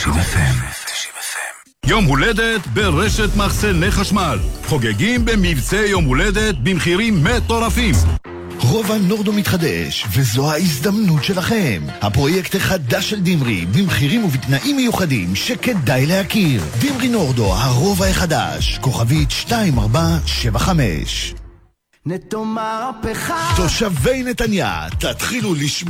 יום הולדת ברשת מחסני חשמל. חוגגים במבצע יום הולדת במחירים מטורפים. רובע נורדו מתחדש, וזו ההזדמנות שלכם. הפרויקט החדש של דמרי, במחירים ובתנאים מיוחדים שכדאי להכיר. דמרי נורדו, הרובע החדש, כוכבית 2475. נטו מהפכה. תושבי נתניה, תתחילו לשמוע.